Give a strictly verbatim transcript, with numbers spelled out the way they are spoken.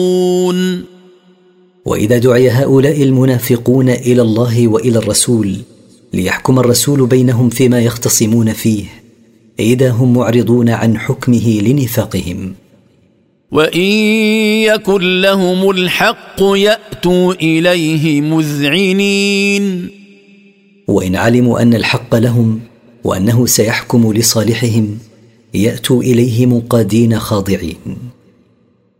وإذا دعي هؤلاء المنافقون إلى الله وإلى الرسول ليحكم الرسول بينهم فيما يختصمون فيه إذا هم معرضون عن حكمه لنفاقهم. وإن يكن لهم الحق يأتوا إليه مذعنين. وإن علموا أن الحق لهم وأنه سيحكم لصالحهم يأتوا إليه منقادين خاضعين.